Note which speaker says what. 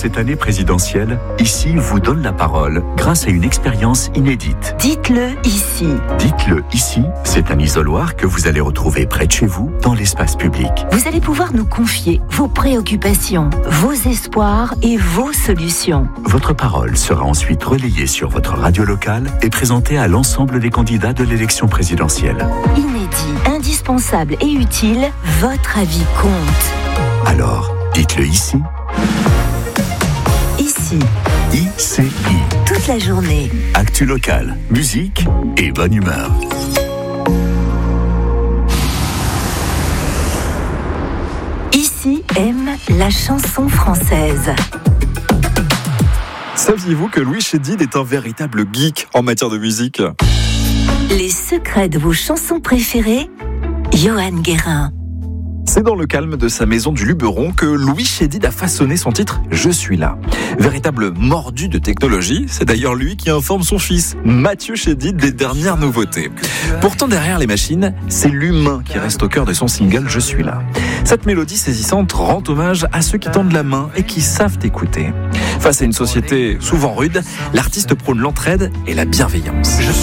Speaker 1: cette année présidentielle, Ici vous donne la parole grâce à une expérience inédite.
Speaker 2: Dites-le ici.
Speaker 1: Dites-le ici, c'est un isoloir que vous allez retrouver près de chez vous, dans l'espace public.
Speaker 2: Vous allez pouvoir nous confier vos préoccupations, vos espoirs et vos solutions.
Speaker 1: Votre parole sera ensuite relayée sur votre radio locale et présentée à l'ensemble des candidats de l'élection présidentielle.
Speaker 2: Inédit, indispensable et utile, votre avis compte.
Speaker 1: Alors, dites-le ici.
Speaker 2: Ici.
Speaker 1: ICI.
Speaker 2: Toute la journée.
Speaker 1: Actu locale, musique et bonne humeur.
Speaker 2: Ici aime la chanson française.
Speaker 3: Saviez-vous que Louis Chédid est un véritable geek en matière de musique ?
Speaker 2: Les secrets de vos chansons préférées, Johan Guérin.
Speaker 3: C'est dans le calme de sa maison du Luberon que Louis Chédid a façonné son titre « Je suis là ». Véritable mordu de technologie, c'est d'ailleurs lui qui informe son fils, Mathieu Chédid, des dernières nouveautés. Pourtant, derrière les machines, c'est l'humain qui reste au cœur de son single « Je suis là ». Cette mélodie saisissante rend hommage à ceux qui tendent la main et qui savent écouter. Face à une société souvent rude, l'artiste prône l'entraide et la bienveillance.